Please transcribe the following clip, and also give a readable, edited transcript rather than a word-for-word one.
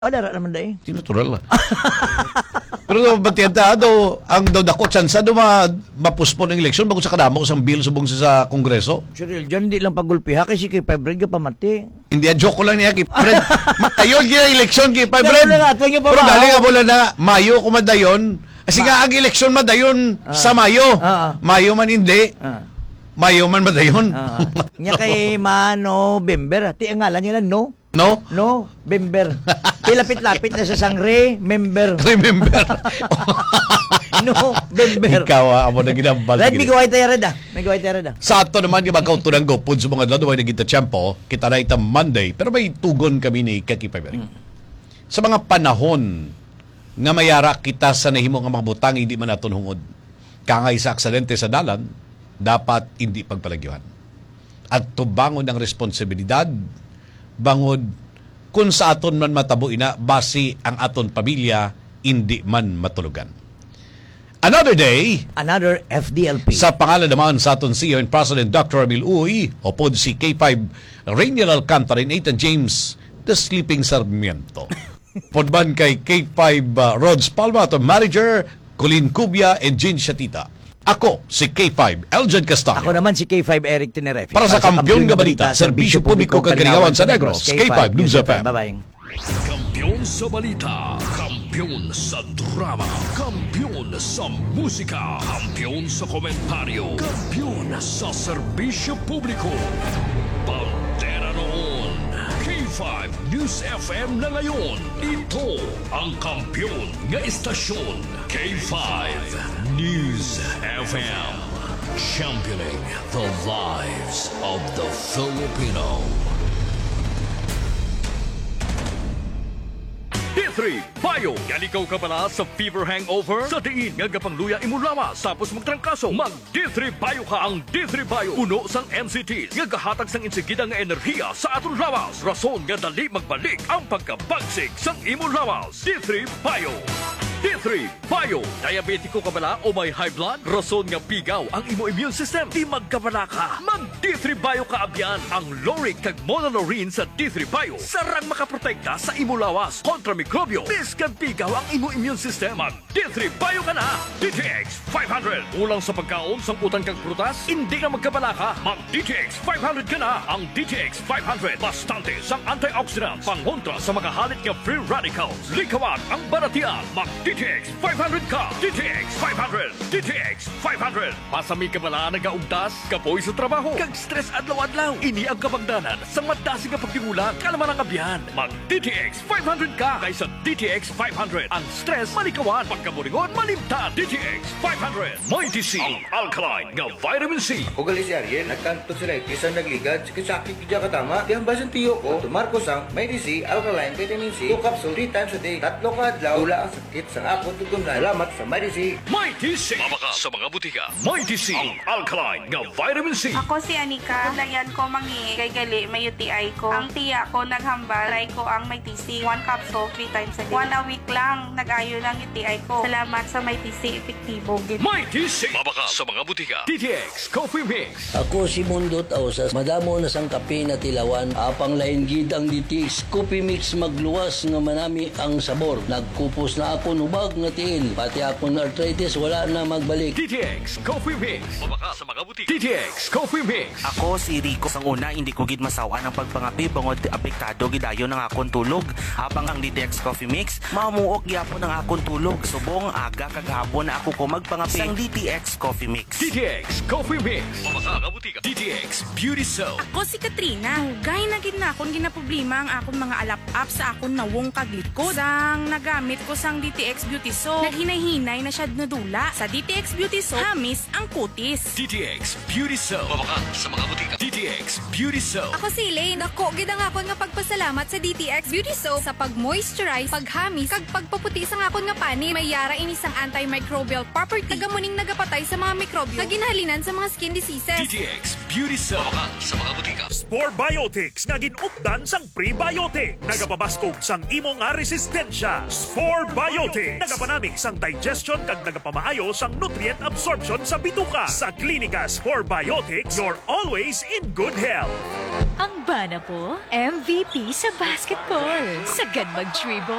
Wala naman dahil. Natural lang. Pero batiyanta ang daw dako tsansa do mapuspon ang eleksyon bago sa kadamo sa bill subong sa Kongreso. Sure, dyan hindi lang pagulpiha kasi kay Febred ka pamati. Hindi, joke ko lang niya kay Fred. Matayon kaya eleksyon kay Febred. Pero dali nga bola na Mayo kumadayon. Kasi nga ang eleksyon madayon sa Mayo. Mayo man hindi. Mayo man madayon. Nya kay November. Ti ang ngalan niya na no? No? No, member. Pilapit-lapit na sa sangre, member. Remember. No, member. Ikaw, amo na ginambal. Right, may gaway tayo rada. May gaway tayo rada. Sa ato naman, yung magkautunang gopod sa mga lado, may nagita tiyempo, kita na itang Monday, pero may tugon kami ni Kaki Paberi. Sa mga panahon nga mayara kita sa nahimo nga mga butang, hindi man naton hungod. Kangay sa aksidente sa dalan, dapat hindi pagpalagyuhan. At tubangon ang responsibilidad, bangod kung sa aton man matabo ina basi ang aton pamilya hindi man matulugan. Another day, another FDLP. Sa pangalan naman sa aton CEO and President Dr. Emil Uy, upod si K5 Rainier Alcantara and Ethan James, the sleeping Sarmiento. Podman kay K5 Rods Palma, aton manager, Colin Cubia and Jean Shatita. Ako, si K5, Eljan Castaño. Ako naman si K5, Eric Tenerefe. Para sa Kampiyon nga Balita, Serbisyo Publiko Kagaligawan sa Negros, K5 News FM. Bye-bye. Kampiyon sa balita, kampiyon sa drama, kampiyon sa musika, kampiyon sa komentaryo, kampiyon sa serbisyo publiko. Pantera noon, K5 News FM na ngayon. Ito ang kampiyon nga istasyon, K5 News FM. Championing the lives of the Filipino. D3 Bayo. Yan ikaw ka pala sa fever hangover? Sa diin nga gapangluya imulawas tapos magtrangkaso. Mag D3 Bayo ka. Ang D3 Bayo puno sang NCT nga gahatag sang insigida nga enerhiya sa atong lawas. Rason nga dali magbalik ang pagkabagsik sang imulawas. D3 Bayo. D3 Bayo. Diabetiko ka bala o may high blood? Rason nga pigaw ang imo immune system. Di magkabala ka. Mag D3 Bayo ka abyan. Ang Loric kag Monolorine sa D3 Bayo. Sarang makaprotekta sa imo lawas kontra mikrobyo. Biskan pigaw ang imo immune system. Mag D3 Bayo ka na. DTX 500. Ulang sa pagkaon sang utang kag prutas? Hindi ka magkabala ka. Mag DTX 500 ka na. Ang DTX 500 bastante sang antioxidants. Pangontra sa makahalit nga free radicals. Likawan ang baratian. Mag DTX 500 ka. DTX 500. DTX 500. Pasami ka bala nagaugtas, kapoy sa trabaho, kag stress adlaw-adlaw. Ini ang kabangdanan sa madasi nga pagdimula kalaman ang abyan. Mag DTX 500 ka kaysa DTX 500. Ang stress malikawan, pagkaburingon malimtan. DTX 500. May DC ang alkaline nga vitamin C. Ako gali si Ariel, nagkanto si Righty sa nagligad, sakit kaya katama. Di ang basan tiyo ko, tumarko sang may DC, alkaline, vitamin C, 2 capsule, 3 times a day, 3 ka adlaw, tula ang sakit sa ako tutunan. Salamat sa may DC. May DC. Mabaka sa mga butika. May DC ang alkaline nga vitamin C. Ako si Anika. Layan ko mangi kay gali may UTI ko. Ang tiya ko naghambal, try ko ang may TC. 1 capsule 3 times a day. 1 a week lang nag-ayo ng UTI ko. Salamat sa may TC epektibo. May TC. Mabaka sa mga butika. DTX Coffee Mix. Ako si Mundot Ausas. Madamo na sang kape na tilawan. Apang lain gid ang DTX Coffee Mix magluwas nga manami ang sabor. Nagkupos na ako nubag nga tiil. Pati ako na arthritis wala na magbalik. DTX Coffee Mix. Mabaka sa mga butika. DTX Coffee Mix. Ako si Rico. Sang una, hindi ko gid masawa ng pagpangapi bangod apektado gidayo ng akong tulog. Habang ang DTX Coffee Mix, mamuok gyapon ng akong tulog. Subong aga kagahapon na ako ko magpangapi sang DTX Coffee Mix. DTX Coffee Mix. Mabaka sa butika. DTX Beauty Soap. Ako si Katrina. Hugay na gid na akong ginaproblema ang akong mga alap-up sa akong nawong kaglikod. Sang nagamit ko sang DTX Beauty Soap, naghinay-hinay na siya nadula. Sa DTX Beauty Soap, hamis ang kutis. DTX Beauty Soap. Mabaka sa mga butika. DTX Beauty Soap. Ako si Elaine. Dako gid ang akon nga pagpasalamat sa DTX Beauty Soap sa pag-moisturize, paghamis, kag pagpaputi sa akon nga pani. May yara ini sang antimicrobial property. Tagamuning nagapatay sa mga mikrobyo kag ginhalinan sa mga skin diseases. DTX Beauty Soap. Mabaka sa mga butika. Spore Biotics nga ginupdan sang prebiotic. Nagapabaskog sang imo nga resistensya. Spore Biotics. Probiotics. Nagapanamig sang digestion kag nagapamaayo sang nutrient absorption sa bituka. Sa Clinicas Probiotics, you're always in good health. Ang bana po, MVP sa basketball. Sagad mag-dribble.